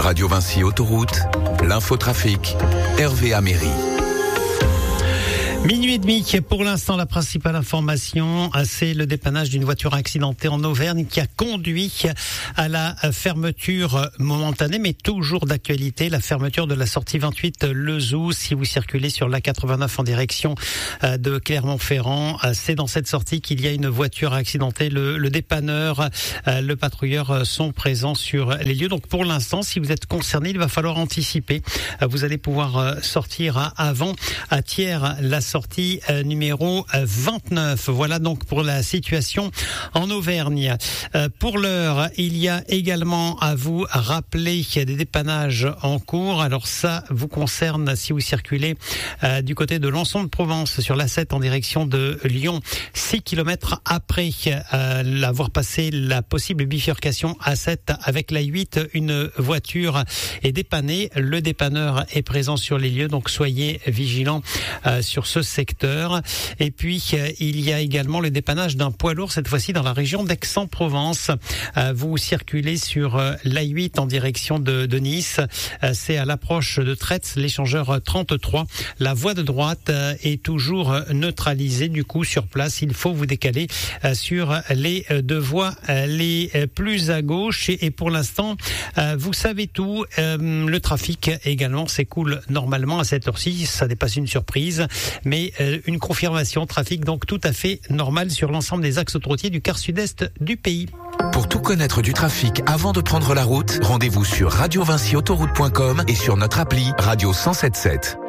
Radio Vinci Autoroute, l'infotrafic, Hervé Améry. Minuit et demi, pour l'instant, la principale information, c'est le dépannage d'une voiture accidentée en Auvergne qui a conduit à la fermeture momentanée, mais toujours d'actualité, la fermeture de la sortie 28 Lezou. Si vous circulez sur l'A89 en direction de Clermont-Ferrand, c'est dans cette sortie qu'il y a une voiture accidentée. Le dépanneur, le patrouilleur sont présents sur les lieux. Donc pour l'instant, si vous êtes concerné, il va falloir anticiper. Vous allez pouvoir sortir avant, à Thiers, la sortie numéro 29. Voilà donc pour la situation en Auvergne. Pour l'heure, il y a également à vous rappeler qu'il y a des dépannages en cours. Alors ça vous concerne si vous circulez du côté de Lançon-de-Provence sur l'A7 en direction de Lyon. 6 km après l'avoir passé la possible bifurcation A7 avec la 8, une voiture est dépannée. Le dépanneur est présent sur les lieux, donc soyez vigilants sur ce secteur. Et puis il y a également le dépannage d'un poids lourd, cette fois-ci dans la région d'Aix-en-Provence. Vous circulez sur l'A8 en direction de Nice. C'est à l'approche de Tretz, l'échangeur 33. La voie de droite est toujours neutralisée. Du coup, sur place, il faut vous décaler sur les deux voies les plus à gauche. Et pour l'instant, vous savez tout. Le trafic également s'écoule normalement à cette heure-ci. Ça n'est pas une surprise, mais une confirmation trafic donc tout à fait normal sur l'ensemble des axes autoroutiers du quart sud-est du pays. Pour tout connaître du trafic avant de prendre la route, rendez-vous sur radiovinciautoroute.com et sur notre appli Radio 107.7.